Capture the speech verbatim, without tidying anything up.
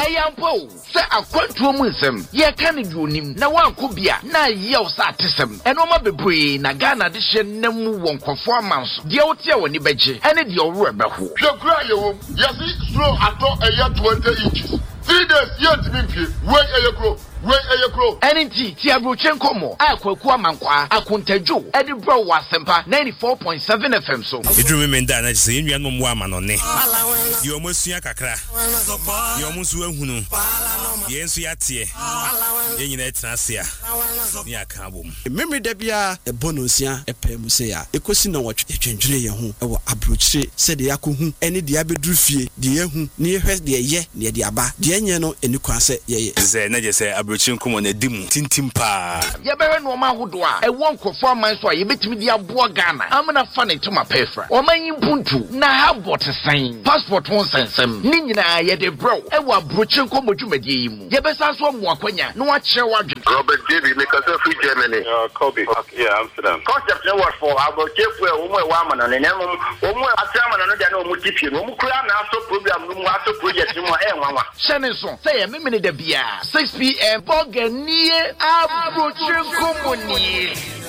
Eyampo, say a quantum ye can do him, na one could be a na yell satism, and no more be na Ghana edition nemu won performance, the otia when you beji, and it your rubber who. The cry, yes, slow at all a year twenty inches. Three days yet to be wait a year grow. Wait a year grow. N T Tiabrochenko mo. Akwa mankwa. Akuntejo. Edi bro wasempa ninety-four point seven F M so. Idru me menda na se enua no mo ama no ne. Ye omosua kakra. Ye omusu ehunu. Ye ensu yatie. Ye nyina etrasia. Ni aka bom. Memory da bia e bonosia e pem se ya. Ekosi na wotwe etwendwene ye ho e wo abrochire se de yakohu ene de abeduru fie de yehu ne yehwe de ye ne de aba. De enye no eni kwa se ye ye. Ze na je se Chinkumo na dimu tintim pa ya bere no ma hodo a e won krofo aman so a ye betimi dia boa Ghana amana fa ne to ma pefra o man yimpuntu na ha bot sign passport won sensem ni nyina ye de bro e wa brochinko modwumadie yi mu ye besa so mo akwanya no wa kire wadwe Robert David make us free Germany. Uh, Kobe. Okay, yeah, Amsterdam. Concept no work for about chefu e wo mo e wa amana ne nemu wo mo atamana no dia na o mo tipie no mo kura na so program no mo aso project no e nwanwa shene so say ye memene da bia six p m Boganie Abrochinko Moni.